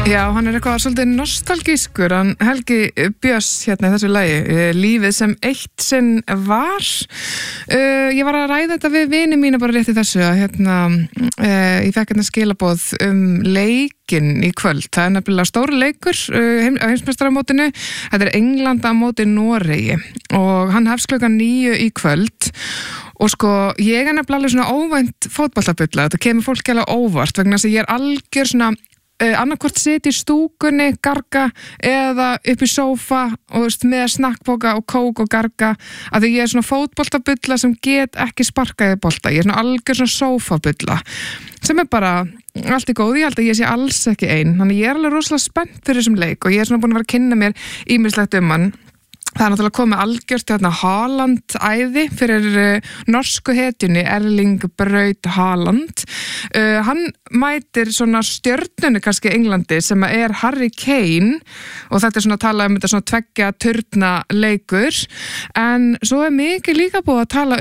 Já, hann eitthvað svolítið nostalgískur, hann Helgi Björns hérna í þessu lagi, lífið sem eitt sinn var. Ég var að ræða þetta við vini mína bara rétt í þessu að ég fekk hérna skilaboð leikinn í kvöld. Það nefnilega stóri leikur á heimsmeistaramótinu. Þetta England á móti Noregi og hann hefst klukkan 9 í kvöld. Og sko, ég nefnilega alveg svona óvænt fótboltabulla. Þetta kemur fólk alveg óvart vegna þess að ég algjör svona annarkvort sitja í stúkunni, garga eða upp í sófa og með snakkpoka og kók og garga að því ég svona fótboltabulla sem get ekki sparkaði bolta. Ég svona algjör svona sófabulla sem bara allt í góð. Ég held að ég sé alls ekki ein. Þannig ég alveg rosalega spennt fyrir þessum leik og ég svona búin að vera að kynna mér ýmislegt hann. Það náttúrulega komið algjört Haaland-æði fyrir norsku hetjunni Erling Braut Haaland. Hann mætir svona stjörnunni kannski Englandi sem Harry Kane og þetta svona tala þetta svona tveggja turna leikur en svo mikið líka búið að tala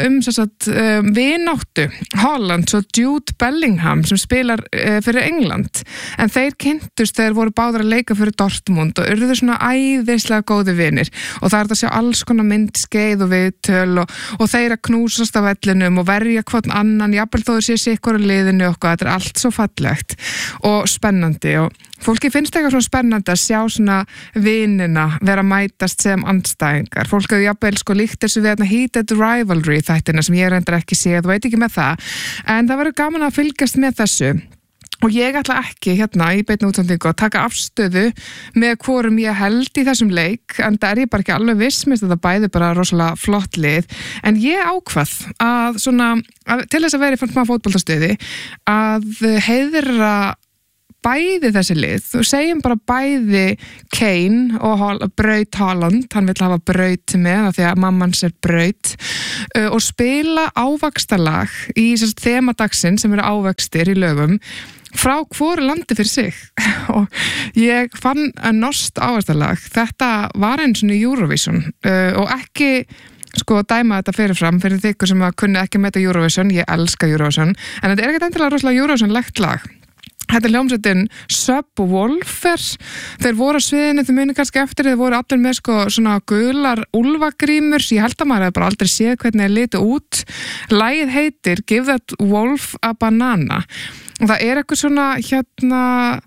vináttu Haaland og Jude Bellingham sem spilar fyrir England en þeir kynntust þeir voru báðir að leika fyrir Dortmund og urðu svona æðislega góði vinir og það að sjá alls konar myndskeið og viðtöl og þeir að knúsast af vellinum og verja hvern annan, jafnvel þó þeir sé sikkur í liðinu og þetta allt svo fallegt og spennandi og fólki finnst eitthvað svona spennandi að sjá svona vinina vera að mætast sem andstæðingar. Fólk hefur jafnvel líkt þessu við Heated Rivalry þættina sem ég reyndar ekki séð og veit ekki með það en það verður gaman að fylgjast með þessu. Og ég ætla ekki hérna í beinni útsendingu að taka afstöðu með hvorum ég held í þessum leik en það ég bara ekki alveg viss með þetta bæði bara rosalega flott lið en ég ákvað að svona til þess að vera í fótboltastöði að heiðra bæði þessi lið og segjum bara bæði Kane og Braut Haaland, hann vill hafa Braut með af því að mammans Braut og spila ávaxtalag í þemadagsinn sem eru ávextir í lögum frá hvoru landi fyrir sig og ég fann norskt ávaxtalag. Þetta var eins og Eurovision og ekki dæma þetta fyrirfram fyrir þykkur sem að kunni ekki meta Eurovision, ég elska Eurovision en þetta ekkert endilega rosalega Eurovision-legt lag. Þetta hljómsveitin Subwoofer, þeir voru á sviðinu, þau muni kannski eftir, þeir voru allir með svona gular úlfagrímur, ég held að maður hefði bara aldrei séð hvernig þeir litu út. Lagið heitir Give That Wolf a Banana og það eitthvað svona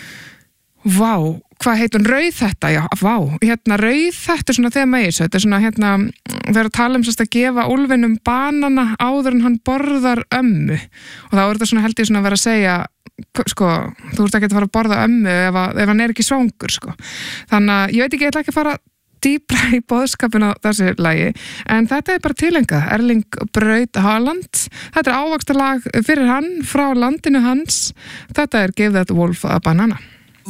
vá, hvað heitir hún? Rauðhetta, já, vá, rauðhetta svona þegar með þessu, þetta svona þegar að tala að gefa úlfinum banana áður en hann borðar ömmu og þá þetta svona held ég svona að vera að segja þú ert ekki að fara að borða ömmu ef hann ekki svangur þannig að ég veit ekki, ég ætla ekki að fara dýpra í boðskapin á þessu lagi en þetta bara tilengað Erling Braut Haaland, þetta ávaxtalag fyrir hann frá landinu hans, þetta Give That Wolf a Banana.